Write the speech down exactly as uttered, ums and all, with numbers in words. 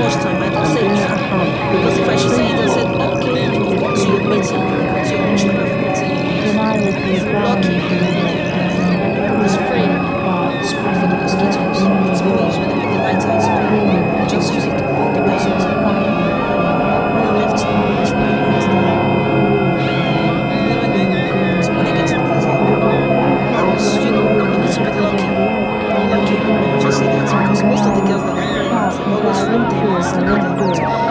much time, I don't say it. Because if I should say it, I said, okay, you've got to your meeting, you've got to your bush meeting. If you're lucky, you spray, spray for the mosquitoes. It means when they put the lighter in spray, just use it to burn the person's hair. When I left him, I was my lights there. I never knew. So when I get to the place, I was, you know, a little bit lucky. Lucky, let me just say that, because most of the girls that are pregnant, they always rape them and sleep with them.